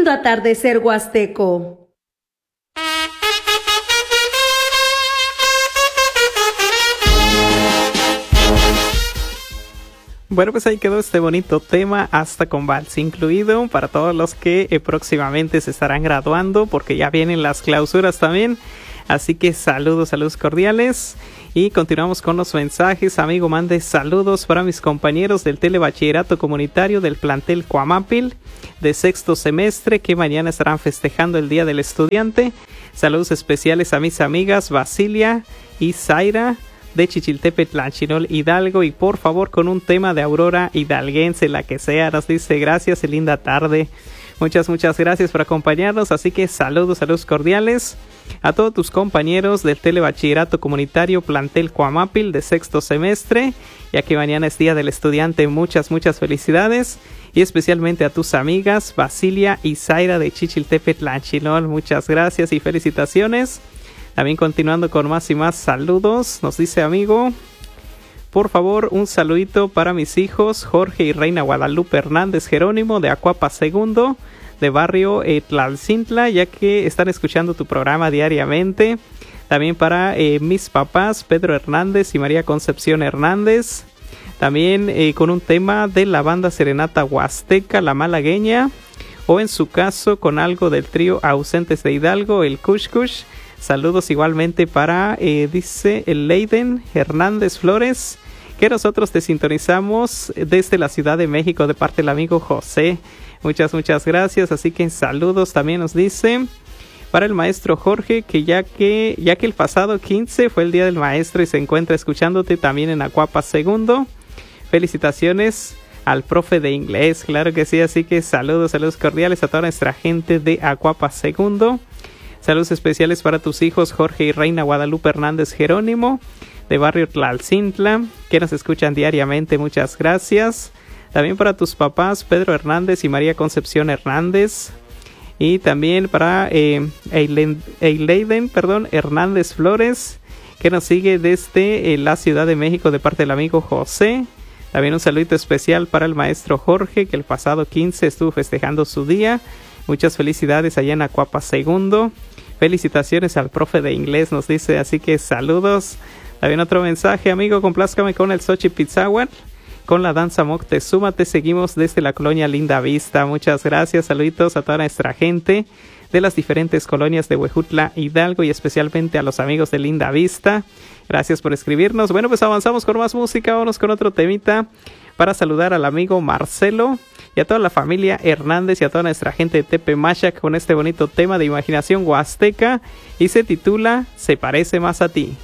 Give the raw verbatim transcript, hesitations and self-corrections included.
lindo atardecer huasteco. Bueno, pues ahí quedó este bonito tema, hasta con vals incluido, para todos los que eh, próximamente se estarán graduando, porque ya vienen las clausuras también. Así que saludos, saludos cordiales. Y continuamos con los mensajes. Amigo, mande saludos para mis compañeros del telebachillerato comunitario del plantel Cuamapil de sexto semestre, que mañana estarán festejando el Día del Estudiante. Saludos especiales a mis amigas Basilia y Zaira de Chichiltepetl, Tlanchinol, Hidalgo, y por favor con un tema de Aurora hidalguense, la que sea. Nos dice gracias y linda tarde. Muchas, muchas gracias por acompañarnos. Así que saludos, saludos cordiales a todos tus compañeros del telebachillerato comunitario plantel Cuamapil de sexto semestre, ya que mañana es Día del Estudiante. Muchas, muchas felicidades, y especialmente a tus amigas Basilia y Zaira de Chichiltepetl, Tlanchinol. Muchas gracias y felicitaciones. También continuando con más y más saludos, nos dice amigo, por favor un saludito para mis hijos Jorge y Reina Guadalupe Hernández Jerónimo de Acuapa Segundo, de barrio eh, Tlalcintla, ya que están escuchando tu programa diariamente. También para eh, mis papás Pedro Hernández y María Concepción Hernández. También eh, con un tema de la banda Serenata Huasteca, La Malagueña, o en su caso con algo del trío Ausentes de Hidalgo, el Kush Kush. Saludos igualmente para, eh, dice el Leiden Hernández Flores, que nosotros te sintonizamos desde la Ciudad de México de parte del amigo José. Muchas, muchas gracias. Así que saludos también nos dice para el maestro Jorge, que ya que ya que el pasado quince fue el Día del Maestro y se encuentra escuchándote también en Acuapa Segundo. Felicitaciones al profe de inglés, claro que sí. Así que saludos, saludos cordiales a toda nuestra gente de Acuapa Segundo. Saludos especiales para tus hijos Jorge y Reina Guadalupe Hernández Jerónimo, de barrio Tlalcintla, que nos escuchan diariamente. Muchas gracias. También para tus papás Pedro Hernández y María Concepción Hernández. Y también para eh, Eileiden, perdón, Hernández Flores, que nos sigue desde eh, la Ciudad de México de parte del amigo José. También un saludito especial para el maestro Jorge, que el pasado quince estuvo festejando su día. Muchas felicidades allá en Acuapa Segundo. Felicitaciones al profe de inglés, nos dice, así que saludos. También otro mensaje, amigo, complázcame con el Xochipitzahuatl, con la danza Moctezuma. Te seguimos desde la colonia Linda Vista. Muchas gracias, saluditos a toda nuestra gente de las diferentes colonias de Huejutla, Hidalgo, y especialmente a los amigos de Linda Vista. Gracias por escribirnos. Bueno, pues avanzamos con más música, vámonos con otro temita para saludar al amigo Marcelo y a toda la familia Hernández y a toda nuestra gente de Tepemachac con este bonito tema de imaginación huasteca, y se titula Se parece más a ti.